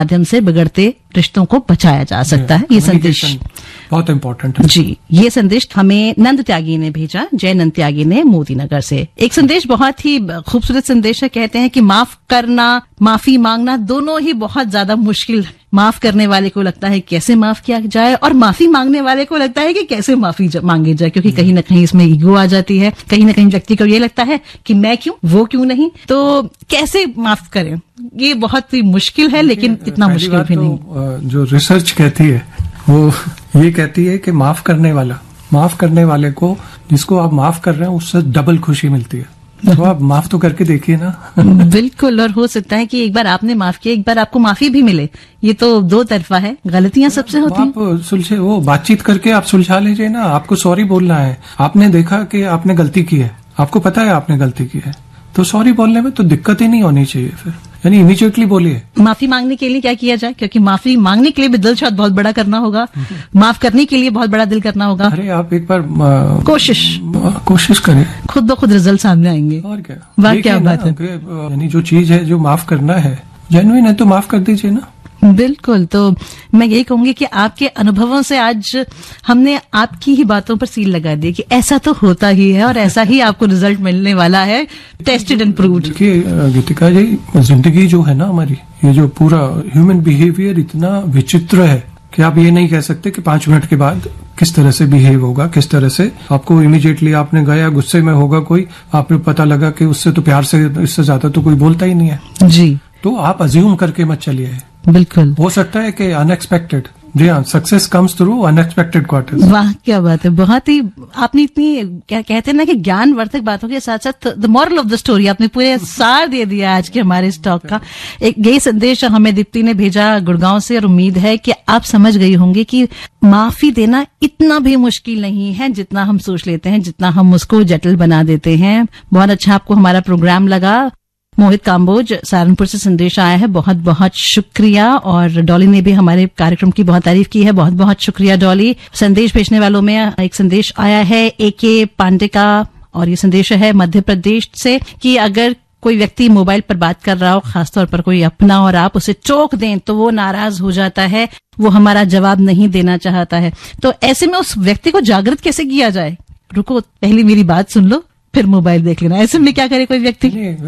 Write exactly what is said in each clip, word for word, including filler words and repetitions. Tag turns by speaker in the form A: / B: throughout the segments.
A: माध्यम से बिगड़ते रिश्तों को बचाया जा सकता है। ये संदेश
B: बहुत इम्पोर्टेंट है
A: जी। ये संदेश हमें नंद त्यागी ने भेजा, जय नंद त्यागी ने मोदी नगर से। एक संदेश बहुत ही खूबसूरत संदेश है। कहते हैं कि माफ करना, माफी मांगना दोनों ही बहुत ज्यादा मुश्किल है। माफ करने वाले को लगता है कैसे माफ किया जाए, और माफी मांगने वाले को लगता है कि कैसे माफी मांगी जाए, क्योंकि कहीं ना कहीं इसमें ईगो आ जाती है। कहीं ना कहीं व्यक्ति को ये लगता है कि मैं क्यों, वो क्यों नहीं। तो कैसे माफ करें, ये बहुत ही मुश्किल है, लेकिन इतना मुश्किल भी नहीं।
B: तो, जो रिसर्च कहती है वो ये कहती है कि माफ करने वाला, माफ करने वाले को, जिसको आप माफ कर रहे हैं, उससे डबल खुशी मिलती है। तो आप माफ तो करके देखिए ना।
A: बिल्कुल, और हो सकता है कि एक बार आपने माफ किया, एक बार आपको माफी भी मिले। ये तो दो तरफा है, गलतियां सबसे होती हैं।
B: आप सुलझे, वो बातचीत करके आप सुलझा लीजिए ना। आपको सॉरी बोलना है, आपने देखा कि आपने गलती की है, आपको पता है आपने गलती की है, तो सॉरी बोलने में तो दिक्कत ही नहीं होनी चाहिए। फिर यानी इमीडिएटली बोलिए।
A: माफी मांगने के लिए क्या किया जाए, क्योंकि माफी मांगने के लिए भी दिल शायद बहुत बड़ा करना होगा, माफ करने के लिए बहुत बड़ा दिल करना होगा।
B: अरे आप एक बार
A: कोशिश
B: कोशिश करें,
A: खुद ब खुद रिजल्ट सामने आएंगे।
B: और क्या,
A: वाह क्या बात है।
B: यानी जो चीज है, जो माफ करना है, जेन्युइन है, तो माफ कर दीजिए ना।
A: बिल्कुल। तो मैं यही कहूंगी कि आपके अनुभवों से आज हमने आपकी ही बातों पर सील लगा दी कि ऐसा तो होता ही है, और ऐसा ही आपको रिजल्ट मिलने वाला है, टेस्टेड एंड प्रूव्ड।
B: देखिए गीतिका जी, जिंदगी जो है ना हमारी, ये जो पूरा ह्यूमन बिहेवियर इतना विचित्र है कि आप ये नहीं कह सकते कि पांच मिनट के बाद किस तरह से बिहेव होगा, किस तरह से आपको इमीडिएटली आपने गया गुस्से में होगा कोई, आपको पता लगा कि उससे तो प्यार से, इससे ज्यादा तो कोई बोलता ही नहीं है
A: जी।
B: तो आप अज्यूम करके मत चलिए।
A: बिल्कुल,
B: हो सकता है कि अनएक्सपेक्टेड, जी हाँ, success comes through unexpected quarters.
A: वाह क्या बात है। बहुत ही आपने इतनी, क्या कहते हैं ना कि ज्ञानवर्धक बातों के साथ साथ the moral of the story आपने पूरे सार दे दिया आज के हमारे इस टॉक का। एक यही संदेश हमें दीप्ति ने भेजा गुड़गांव से, और उम्मीद है कि आप समझ गई होंगे कि माफी देना इतना भी मुश्किल नहीं है जितना हम सोच लेते हैं, जितना हम उसको जटिल बना देते हैं। बहुत अच्छा आपको हमारा प्रोग्राम लगा। मोहित काम्बोज सहारनपुर से संदेश आया है, बहुत बहुत शुक्रिया। और डॉली ने भी हमारे कार्यक्रम की बहुत तारीफ की है, बहुत बहुत शुक्रिया डॉली। संदेश भेजने वालों में एक संदेश आया है ए के पांडे का, और ये संदेश है मध्य प्रदेश से कि अगर कोई व्यक्ति मोबाइल पर बात कर रहा हो, खासतौर पर कोई अपना, और आप उसे टोक दें तो वो नाराज हो जाता है, वो हमारा जवाब नहीं देना चाहता है। तो ऐसे में उस व्यक्ति को जागृत कैसे किया जाए? रुको, पहले मेरी बात सुन लो, फिर मोबाइल देख लेना। ऐसे में क्या करे कोई व्यक्ति?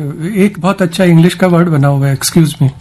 B: एक बहुत अच्छा इंग्लिश का वर्ड बना हुआ है, एक्सक्यूज मी,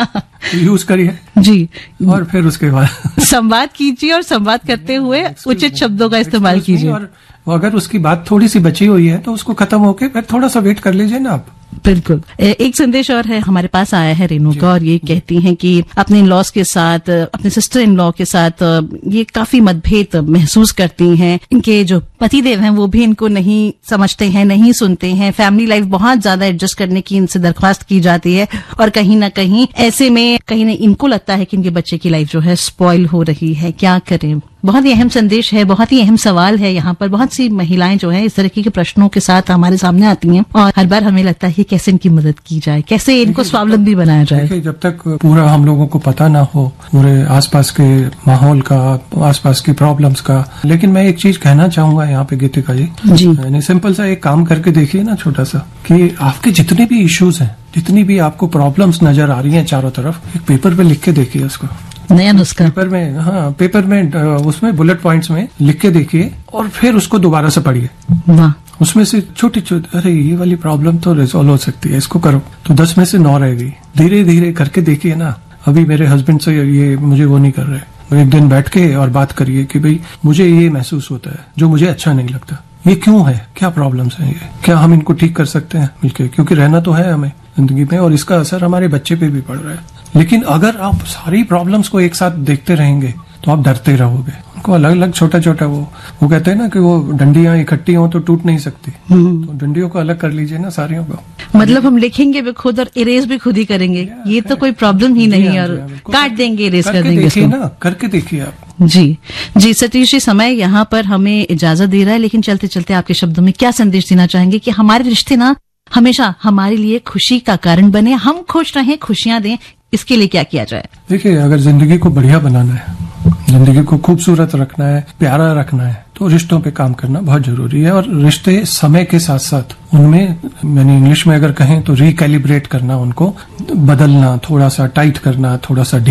B: यूज करिए
A: जी,
B: और फिर उसके बाद
A: संवाद कीजिए, और संवाद करते हुए उचित शब्दों का इस्तेमाल कीजिए।
B: और अगर उसकी बात थोड़ी सी बची हुई है तो उसको खत्म होके फिर थोड़ा सा वेट कर लीजिए ना आप।
A: बिल्कुल। एक संदेश और है हमारे पास आया है रेणु का, और ये कहती हैं कि अपने इन लॉज के साथ, अपने सिस्टर इन लॉ के साथ ये काफी मतभेद महसूस करती हैं। इनके जो पतिदेव हैं वो भी इनको नहीं समझते हैं, नहीं सुनते हैं। फैमिली लाइफ बहुत ज्यादा एडजस्ट करने की इनसे दरख्वास्त की जाती है, और कहीं ना कहीं ऐसे में कहीं ना इनको लगता है कि इनके बच्चे की लाइफ जो है स्पॉइल हो रही है। क्या करें? बहुत ही अहम संदेश है, बहुत ही अहम सवाल है। यहाँ पर बहुत सी महिलाएं जो है इस तरह के प्रश्नों के साथ हमारे सामने आती हैं, और हर बार हमें लगता है कि कैसे इनकी मदद की जाए, कैसे इनको स्वावलंबी बनाया जाए।
B: जब तक पूरा हम लोगों को पता ना हो पूरे आसपास के माहौल का, आसपास की प्रॉब्लम्स का। लेकिन मैं एक चीज कहना चाहूंगा यहाँ पे गीतिका जी,
A: जी।
B: यानी सिंपल सा एक काम करके देखिए ना, छोटा सा, कि आपके जितने भी इश्यूज हैं, जितनी भी आपको प्रॉब्लम्स नजर आ रही हैं चारों तरफ, एक पेपर पे लिख के देखिए उसको।
A: नया नुस्खा
B: पेपर में, हाँ पेपर में, उसमें बुलेट पॉइंट्स में लिख के देखिए, और फिर उसको दोबारा से पढ़िए।
A: वाह।
B: उसमें से छोटी छोटी, अरे ये वाली प्रॉब्लम तो रिजॉल्व हो सकती है, इसको करो, तो दस में से नौ रह गई। धीरे धीरे करके देखिए ना। अभी मेरे हस्बैंड से ये मुझे वो नहीं कर रहे, एक दिन बैठ के और बात करिए कि भाई मुझे ये महसूस होता है जो मुझे अच्छा नहीं लगता, ये क्यों है, क्या प्रॉब्लम्स हैं, ये क्या हम इनको ठीक कर सकते हैं मिलके, क्योंकि रहना तो है हमें जिंदगी में, और इसका असर हमारे बच्चे पे भी पड़ रहा है। लेकिन अगर आप सारी प्रॉब्लम्स को एक साथ देखते रहेंगे तो आप डरते रहोगे। उनको अलग अलग छोटा छोटा, वो वो कहते हैं ना कि वो डंडियां इकट्ठी हों तो टूट नहीं सकती, तो डंडियों को अलग कर लीजिए ना सारियों को।
A: मतलब हम लिखेंगे भी खुद और इरेज भी खुद ही करेंगे, ये तो कोई प्रॉब्लम ही नहीं, और काट देंगे, इरेज कर देंगे इसको।
B: ना करके देखिए आप।
A: जी जी सतीश जी, समय यहाँ पर हमें इजाजत दे रहा है, लेकिन चलते चलते आपके शब्दों में क्या संदेश देना चाहेंगे कि हमारे रिश्ते ना हमेशा हमारे लिए खुशी का कारण बने, हम खुश रहें, खुशियां दें, इसके लिए क्या किया जाए?
B: देखिए, अगर जिंदगी को बढ़िया बनाना है, जिंदगी को खूबसूरत रखना है, प्यारा रखना है, तो रिश्तों पे काम करना बहुत जरूरी है। और रिश्ते समय के साथ साथ उनमें, मैंने इंग्लिश में अगर कहें तो रिकैलिब्रेट करना, उनको बदलना, थोड़ा सा टाइट करना, थोड़ा सा